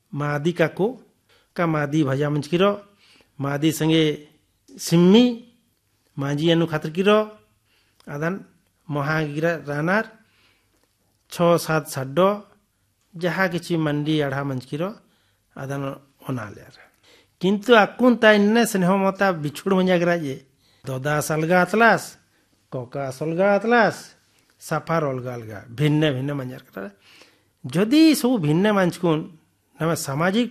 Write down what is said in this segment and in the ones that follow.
मादी काको का मादी भजा मंच किरो मादी संगे सिम्मी मांजी अनु खातर किरो आदन महागिरा रानार 6-7 साड्डो जहा किछि मंडी आढ़ा मंच किरो आदन ओनालेर किंतु आकुन ता इन्ने स्नेह मता बिछुड़ मंजागरा जे ददा सलगा अतलास कोका सलगा अतलास साफार अलगा अलगा भिन्न भिन्न मंजार करा जदि सब भिन्न मंचकुन नाम सामाजिक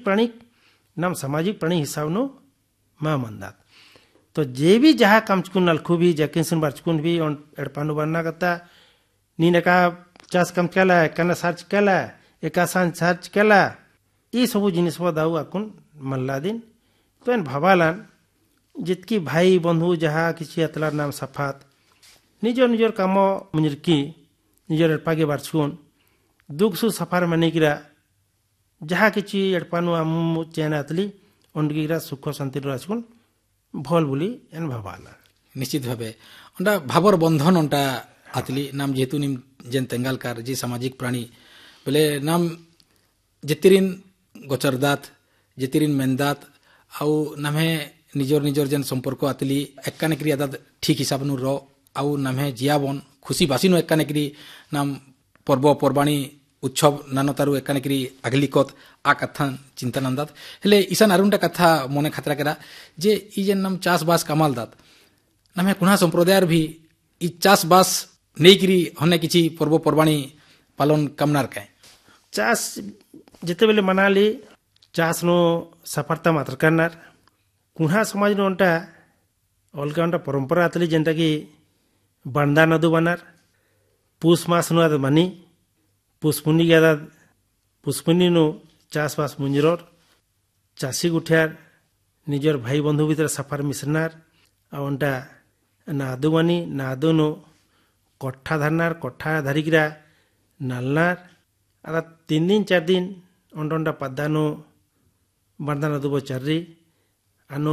प्राणी हिसाब नु मा मंदात तो जे भी जहा कामचकुन नलखु भी जकिन बारचकुन भी एडपानु बनना कता नीनका चास कम केला कना सर्च केला एकासान सर्च केला ई सब जिनिस दाऊ आकुन मल्ला दिन तो एन भाबालान जितकी भाई बंधु जहा किसी अतलार नाम सफात निजर निजर काम मुनिरकी निजर एडपागे बारचकुन दुख सु सफार माने किरा जहा किछि एडपानु आम चेना अतली ओंडगिरा सुख शांति राचकुन भल बोली एन भाबाला निश्चित भावे ओंडा भाबर बंधन ओंटा आतली नाम जेतु निम जेन तेंगालकार जे सामाजिक प्राणी बोले नाम जेतिरिन गोचरदात जेतिरिन मेंदात आउ नामे निजर निजर जेन संपर्क आतली एक्कानेकरी आदात ठीक हिसाब नु रो आउ नामे जियाबन खुशी बासिनो एक्कानेकरी नाम पर्व पर्वाणी उत्सव नानतारु एकानेकरी अगलिकत आ कथा चिंता नंदात हेले ईशान अरुणटा कथा मने खतरा करा जे ई जेन नाम चास बास कमाल दात नामे कुना संप्रदायर भी ई चास बास नेकरी हने किछि पर्व पर्वाणी पालन कामनार काय चास जेते बेले मनाली चास नो सफलता मात्र करनार कुना समाज नो अंटा अलगा अंटा परंपरा आतली जेंटा की बंदा नदु बनार पूस मास नो आद मनी पुष्पुनी गदा पुष्पुनी नु चास बास मुंजरोर चासी गुठियार निजर भाई बंधु भीतर सफार मिसनार आउंटा नादुवानी नादु नु कट्ठा धरनार कट्ठा धरिकिरा नालनार आदा 3 दिन 4 दिन ओंडोंडा पद्दानु बंदा नदु बचारी आनो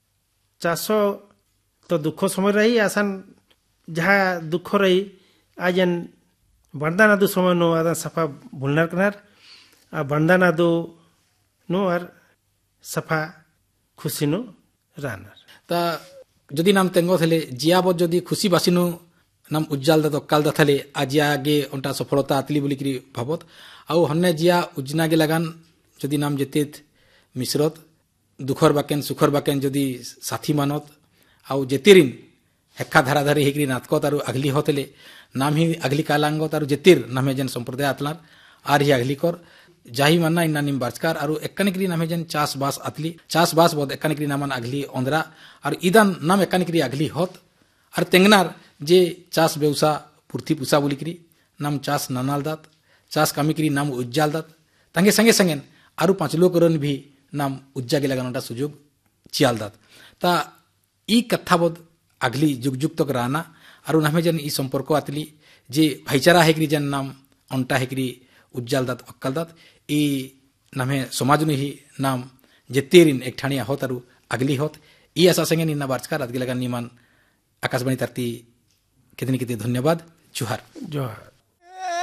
चासो तो दुख समय रही आसान जहा दुख रही आजन बंदानादु समय नो आदा सफा भुलनार कनार आ बंदानादु नो आर सफा खुशी नो रानार ता जदि नाम तेंगो थले जियाब जदि खुशी बासिनु नाम उज्जाल दा काल दा थले आजिया गे ओंटा सफलता आतली बोली करी भाबत आउ हन्ने जिया उजना गे लगान जदि नाम जेतेत मिश्रत दुखर बाकेन सुखर बाकेन जदि साथी मानत आउ जेतिरिन हेक्का धारा धारी हेकरी नातको तारु अगली होतले नाम ही अगली कालांगो तारु जेतिर नामे जेन संप्रदाय आतलार आर ही अगली कर जाही मानना इन्ना निम बारचकार आरु एक्कानिकरी नामे जेन चास बास आतली चास बास बोद एक्कानिकरी नामान अगली ओंदरा आर इदान नाम एक्कानिकरी अगली होत आर तेंगनार जे चास बेवसा पूर्ति पुसा बोलिकरी नाम चास नानाल दात चास कामिकरी नाम उज्जाल दात तांगे संगे संगेन आरु 5 लोग करन भी नाम उज्जा गे लगानोटा सुजोग चियाल दात ता ई कथा बोद अगली जुग जुग तक राना आरु नामे जेन ई संपर्क आतली जे भाईचारा हेकरी जेन नाम अंटा हेकरी उज्जाल दात अक्कल दात ई नामे समाज नु ही नाम जेतेरिन एक ठाणिया होत आरु अगली होत ई आशा संगे निना बारचकार अदगे लगा निमान आकाशवाणी तरती कितनी कितनी धन्यवाद जोहार जोहार।